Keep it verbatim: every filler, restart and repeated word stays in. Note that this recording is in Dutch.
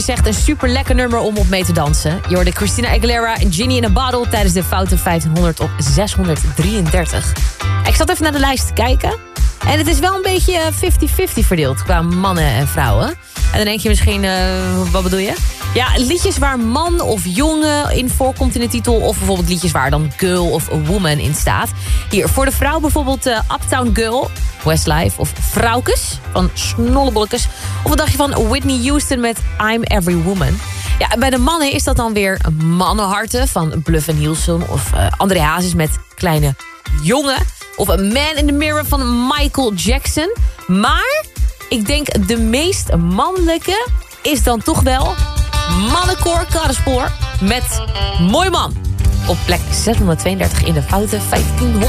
dus zegt een super lekker nummer om op mee te dansen. Je hoorde Christina Aguilera en Genie in a Bottle tijdens de Foute vijftienhonderd op zeshonderddrieëndertig. Ik zat even naar de lijst te kijken. En het is wel een beetje vijftig vijftig verdeeld qua mannen en vrouwen. En dan denk je misschien, uh, wat bedoel je? Ja, liedjes waar man of jongen in voorkomt in de titel. Of bijvoorbeeld liedjes waar dan girl of woman in staat. Hier, voor de vrouw bijvoorbeeld uh, Uptown Girl, Westlife of Vrouwkes van Snollebollekes. Of wat dacht je van Whitney Houston met I'm Every Woman? Ja, bij de mannen is dat dan weer Mannenharten van Bluff en Nielsen. Of uh, André Hazes met Kleine Jongen. Of A Man in the Mirror van Michael Jackson. Maar ik denk de meest mannelijke is dan toch wel Mannenkoor Karrenspoor met Mooi Man. Op plek zeshonderdtweeëndertig in de Foute vijftienhonderd.